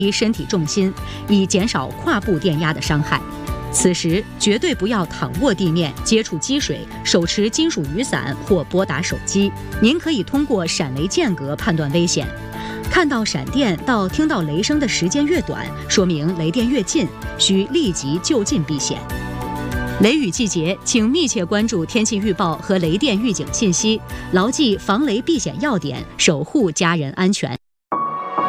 身体重心，以减少胯部电压的伤害。此时绝对不要躺卧地面、接触积水、手持金属雨伞或拨打手机。您可以通过闪雷间隔判断危险。看到闪电到听到雷声的时间越短，说明雷电越近，需立即就近避险。雷雨季节，请密切关注天气预报和雷电预警信息，牢记防雷避险要点，守护家人安全。